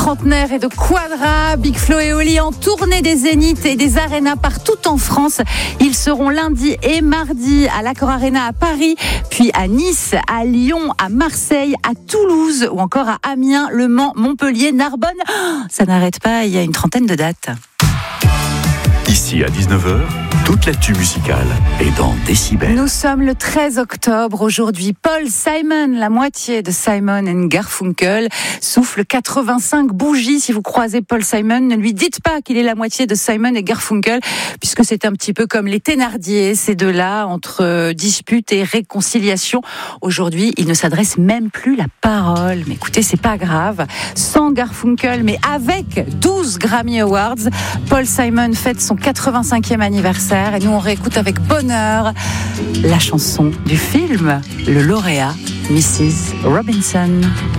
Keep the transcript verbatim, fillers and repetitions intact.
trentenaire et de Quadra. Big Flo et Oli en tournée des Zéniths et des arénas partout en France. Ils seront lundi et mardi à l'Accor Arena à Paris, puis à Nice, à Lyon, à Marseille, à Toulouse ou encore à Amiens, Le Mans, Montpellier, Narbonne. Oh, ça n'arrête pas, il y a une trentaine de dates. Ici à dix-neuf heures, toute l'actu musicale est dans Décibel. Nous sommes le treize octobre. Aujourd'hui, Paul Simon, la moitié de Simon and Garfunkel, souffle quatre-vingt-cinq bougies. Si vous croisez Paul Simon, ne lui dites pas qu'il est la moitié de Simon et Garfunkel, puisque c'est un petit peu comme les Thénardier, ces deux-là, entre dispute et réconciliation. Aujourd'hui, il ne s'adresse même plus la parole. Mais écoutez, c'est pas grave. Sans Garfunkel, mais avec douze Grammy Awards, Paul Simon fête son quatre-vingt-cinquième anniversaire. Et nous, on réécoute avec bonheur la chanson du film Le Lauréat, missus Robinson.